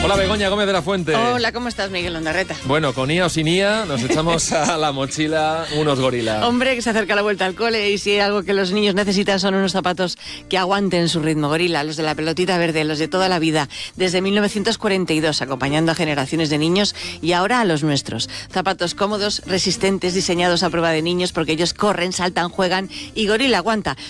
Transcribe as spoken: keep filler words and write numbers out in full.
Hola, Begoña Gómez de la Fuente. Hola, ¿cómo estás, Miguel Ondarreta? Bueno, con I A o sin I A nos echamos a la mochila unos gorilas. Hombre, que se acerca la vuelta al cole y si algo que los niños necesitan son unos zapatos que aguanten su ritmo. Gorila, los de la pelotita verde, los de toda la vida, desde mil novecientos cuarenta y dos, acompañando a generaciones de niños y ahora a los nuestros. Zapatos cómodos, resistentes, diseñados a prueba de niños porque ellos corren, saltan, juegan y Gorila aguanta.